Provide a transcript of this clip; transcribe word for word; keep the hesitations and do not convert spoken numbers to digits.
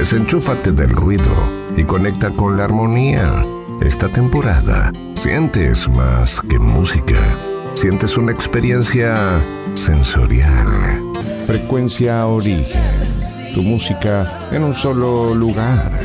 Desenchúfate del ruido y conecta con la armonía. Esta temporada sientes más que música. Sientes una experiencia sensorial. Frecuencia Origen. Tu música en un solo lugar.